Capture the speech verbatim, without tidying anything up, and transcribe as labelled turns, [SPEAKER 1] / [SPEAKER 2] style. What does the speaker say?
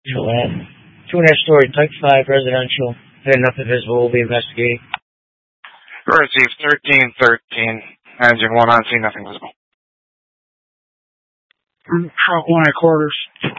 [SPEAKER 1] Gillette. Two and a half story, type five, residential. Had nothing visible, we'll be investigating.
[SPEAKER 2] Received thirteen thirteen. Engine one on scene, nothing visible.
[SPEAKER 3] Truck one at quarters.